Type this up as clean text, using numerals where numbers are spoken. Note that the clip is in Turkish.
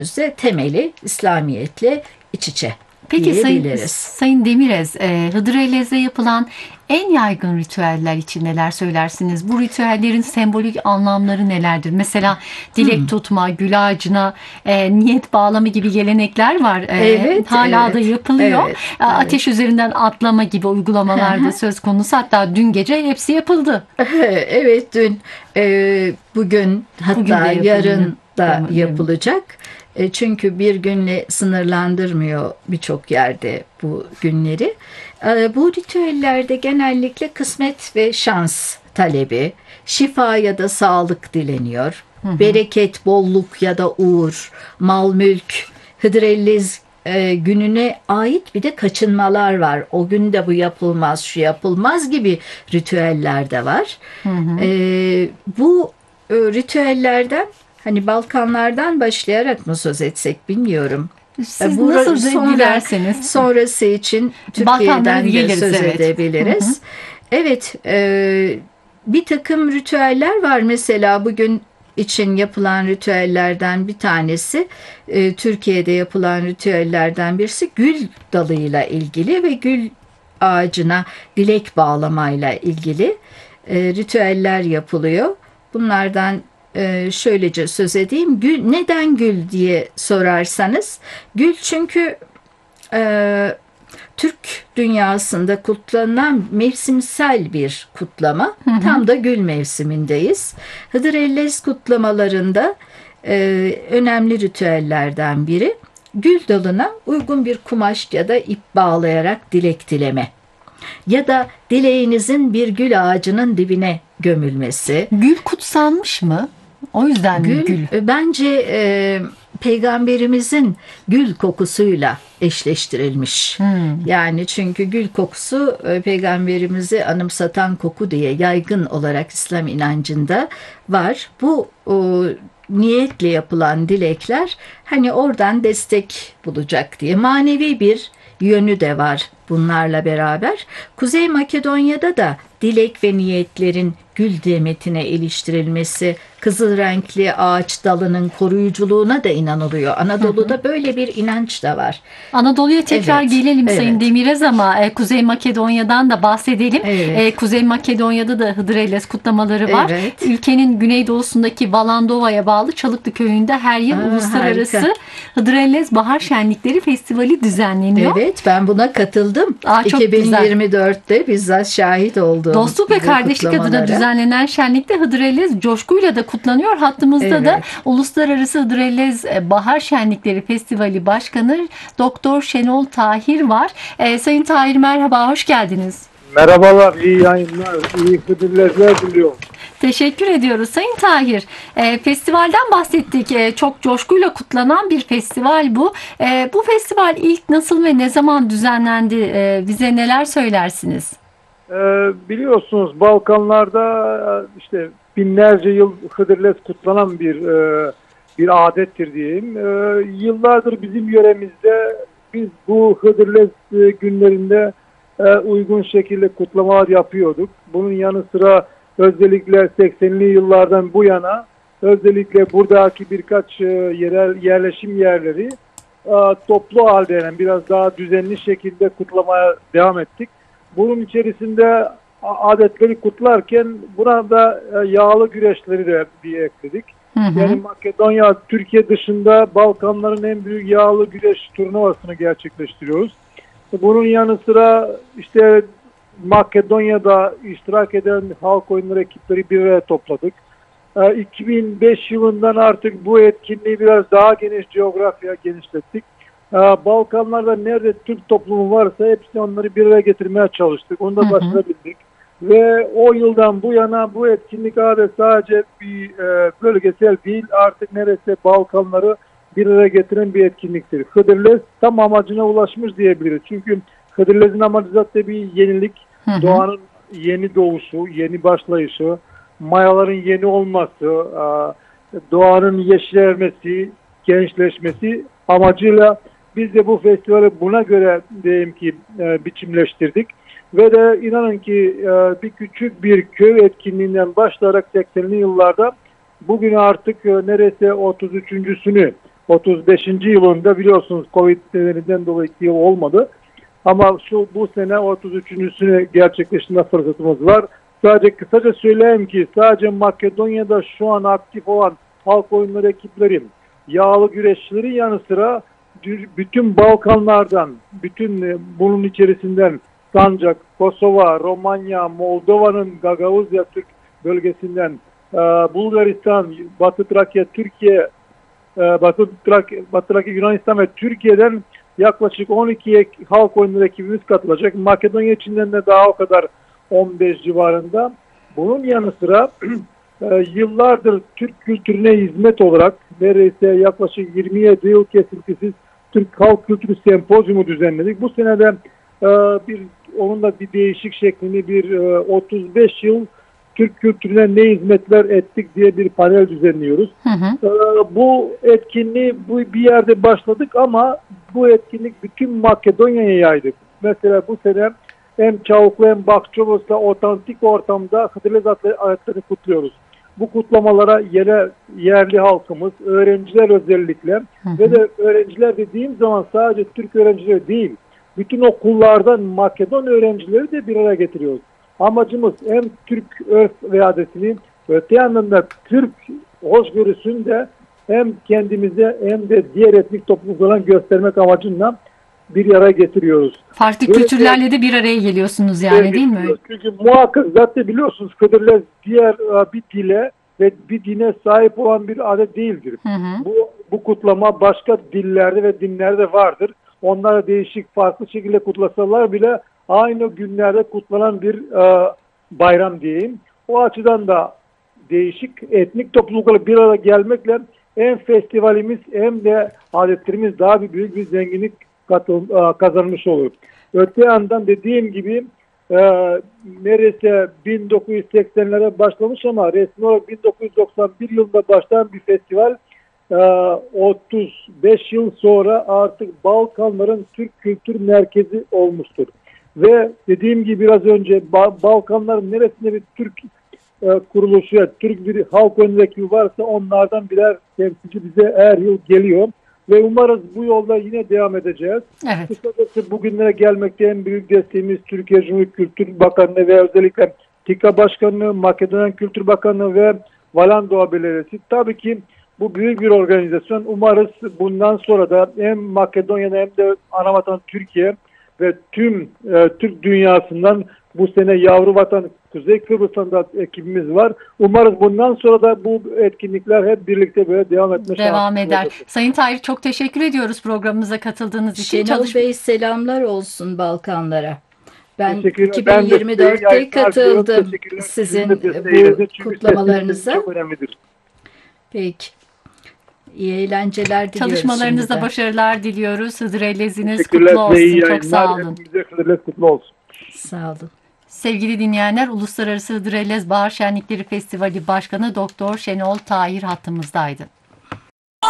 temeli İslamiyetle iç içe Peki diyebiliriz. Sayın Demirez, Hıdrellez'de yapılan en yaygın ritüeller için neler söylersiniz? Bu ritüellerin sembolik anlamları nelerdir? Mesela dilek tutma, gül ağacına niyet bağlama gibi gelenekler var. Evet, Hala da evet, yapılıyor. evet, evet. Ateş üzerinden atlama gibi uygulamalar da söz konusu. Hatta dün gece hepsi yapıldı. Evet, dün, bugün, Bugün de hatta yapılıyor. yarın da Tamam, yarın. yapılacak. Çünkü bir günle sınırlandırmıyor birçok yerde bu günleri. Bu ritüellerde genellikle kısmet ve şans talebi, şifa ya da sağlık dileniyor. Bereket, bolluk ya da uğur, mal mülk, Hıdrellez gününe ait bir de kaçınmalar var. O gün de bu yapılmaz, şu yapılmaz gibi ritüeller de var. Bu ritüellerden, hani Balkanlardan başlayarak mı söz etsek bilmiyorum. Siz nasıl dilerseniz. Sonrası için Balkanlara Türkiye'den de geliriz, söz evet. edebiliriz. Evet, bir takım ritüeller var. Mesela bugün için yapılan ritüellerden bir tanesi, Türkiye'de yapılan ritüellerden birisi gül dalıyla ilgili ve gül ağacına dilek bağlamayla ilgili ritüeller yapılıyor. Bunlardan şöylece söz edeyim. Gül, neden gül diye sorarsanız, gül çünkü e, Türk dünyasında kutlanan mevsimsel bir kutlama. Tam da gül mevsimindeyiz. Hıdrellez kutlamalarında önemli ritüellerden biri, gül dalına uygun bir kumaş ya da ip bağlayarak dilek dileme ya da dileğinizin bir gül ağacının dibine gömülmesi. Gül kutsanmış mı? O yüzden mi Gül, gül? bence peygamberimizin gül kokusuyla eşleştirilmiş. Yani çünkü gül kokusu peygamberimizi anımsatan koku diye yaygın olarak İslam inancında var. Bu niyetle yapılan dilekler hani oradan destek bulacak diye, manevi bir yönü de var bunlarla beraber. Kuzey Makedonya'da da dilek ve niyetlerin gül demetine iliştirilmesi, kızıl renkli ağaç dalının koruyuculuğuna da inanılıyor. Anadolu'da böyle bir inanç da var. Anadolu'ya tekrar Evet, gelelim Sayın evet, Demirez, ama Kuzey Makedonya'dan da bahsedelim. evet, Kuzey Makedonya'da da Hıdrellez kutlamaları var. evet. Ülkenin güneydoğusundaki Valandova'ya bağlı Çalıklı köyünde her yıl Harika. Uluslararası Hıdrellez Bahar Şenlikleri Festivali düzenleniyor. Evet, ben buna katıldım. Çok güzel. 2024'te bizzat şahit oldum. Dostluk ve kardeşlik adına düzenlenen şenlikte Hıdrellez coşkuyla da kutlanıyor. Hattımızda da Uluslararası Hıdrellez Bahar Şenlikleri Festivali Başkanı Doktor Şenol Tahir var. Sayın Tahir, merhaba, hoş geldiniz. Merhabalar, iyi yayınlar, iyi Hıdrellezler diliyorum. Teşekkür ediyoruz Sayın Tahir. Festivalden bahsettik. Çok coşkuyla kutlanan bir festival bu. Bu festival ilk nasıl ve ne zaman düzenlendi? Bize neler söylersiniz? Biliyorsunuz Balkanlarda işte binlerce yıl Hıdrellez kutlanan bir adettir diyeyim. Yıllardır bizim yöremizde biz bu Hıdrellez günlerinde uygun şekilde kutlamalar yapıyorduk. Bunun yanı sıra özellikle 80'li yıllardan bu yana özellikle buradaki birkaç yerel yerleşim yerleri toplu halde, yani biraz daha düzenli şekilde kutlamaya devam ettik. Bunun içerisinde adetleri kutlarken buna da yağlı güreşleri de bir ekledik. Yani Makedonya, Türkiye dışında Balkanların en büyük yağlı güreş turnuvasını gerçekleştiriyoruz. Bunun yanı sıra işte Makedonya'da iştirak eden halk oyunları ekipleri bir araya topladık. 2005 yılından artık bu etkinliği biraz daha geniş coğrafyaya genişlettik. Balkanlarda nerede Türk toplumu varsa hepsini onları bir araya getirmeye çalıştık. Onu da başarabildik. Ve o yıldan bu yana bu etkinlik sadece bir bölgesel değil, artık neredeyse Balkanları bir araya getiren bir etkinliktir. Hıdrellez tam amacına ulaşmış diyebiliriz. Çünkü Hıdrellez'in amacı zaten bir yenilik, doğanın yeni doğuşu, yeni başlayışı, mayaların yeni olması, doğanın yeşermesi, gençleşmesi amacıyla biz de bu festivali buna göre diyeyim ki biçimleştirdik. Ve de inanın ki bir küçük bir köy etkinliğinden başlayarak 80'li yıllarda bugün artık neredeyse 33.sünü 35. yılında biliyorsunuz Covid nedeninden dolayı 2 yıl olmadı. Ama bu sene 33.sünü gerçekleştirme fırsatımız var. Sadece kısaca söyleyeyim ki sadece Makedonya'da şu an aktif olan halk oyunları ekipleri, yağlı güreşçilerin yanı sıra bütün Balkanlardan, bütün bunun içerisinden Sancak, Kosova, Romanya, Moldova'nın Gagavuzya Türk bölgesinden, Bulgaristan, Batı Trakya, Türkiye, Batı Trakya, Yunanistan ve Türkiye'den yaklaşık 12 halk oyunları ekibimiz katılacak. Makedonya içinden de daha o kadar 15 civarında. Bunun yanı sıra yıllardır Türk kültürüne hizmet olarak neredeyse yaklaşık 27 yıl kesintisiz Türk Halk Kültürü Sempozyumu düzenledik. Bu sene de onun da bir değişik şeklini 35 yıl Türk kültürüne ne hizmetler ettik diye bir panel düzenliyoruz. Hı hı. Bu etkinliği bir yerde başladık ama bu etkinlik bütün Makedonya'ya yaydık. Mesela bu sene hem Çavuklu hem Bakçovos'ta otantik ortamda Hıdrellez adetlerini kutluyoruz. Bu kutlamalara yerli halkımız, öğrenciler özellikle ve de öğrenciler dediğim zaman sadece Türk öğrencileri değil, bütün okullardan Makedon öğrencileri de bir araya getiriyoruz. Amacımız hem Türk örf ve adetini, öte yandan da Türk hoşgörüsünü de hem kendimize hem de diğer etnik topluluklara göstermek amacıyla bir araya getiriyoruz. Farklı Böyle kültürlerle de bir araya geliyorsunuz yani, değil mi? Çünkü muhakkak zaten biliyorsunuz Hıdrellez diğer bir dile ve bir dine sahip olan bir adet değildir. Hı hı. Bu kutlama başka dillerde ve dinlerde vardır. Onlar değişik farklı şekilde kutlasalar bile aynı günlerde kutlanan bir bayram diyeyim. O açıdan da değişik etnik topluluklarla bir araya gelmekle hem festivalimiz hem de adetlerimiz daha büyük bir zenginlik kazanmış olur. Öte yandan dediğim gibi neredeyse 1980'lere başlamış ama resmi olarak 1991 yılında başlayan bir festival 35 yıl sonra artık Balkanların Türk Kültür Merkezi olmuştur. Ve dediğim gibi biraz önce Balkanların neresinde bir Türk kuruluşu, Türk bir halk oyunu ekibi varsa onlardan birer temsilci bize her yıl geliyor. Ve umarız bu yolda yine devam edeceğiz. Evet. Kısacası bugünlere gelmekte en büyük desteğimiz Türkiye Cumhuriyeti Kültür Bakanlığı ve özellikle TİKA Başkanlığı, Makedonya Kültür Bakanlığı ve Valandoğa Belediyesi. Tabii ki bu büyük bir organizasyon. Umarız bundan sonra da hem Makedonya'da hem de anavatan Türkiye ve tüm Türk dünyasından bu sene yavru vatan Kuzey Kıbrıs'tan da ekibimiz var. Umarız bundan sonra da bu etkinlikler hep birlikte böyle devam eder. Olur. Sayın Tahir, çok teşekkür ediyoruz programımıza katıldığınız için. Şenol Bey, selamlar olsun Balkanlara. Ben Teşekkürler. 2024'te katıldım sizin bu kutlamalarınıza. Çok önemlidir. Peki. İyi eğlenceler diliyoruz. Çalışmalarınızda şimdiden. başarılar diliyoruz. Hıdrellez'iniz kutlu olsun. Çok sağ olun. Hıdrellez kutlu olsun. Sağ olun. Sevgili dinleyenler, Uluslararası Hıdrellez Bahar Şenlikleri Festivali Başkanı Doktor Şenol Tahir hattımızdaydı.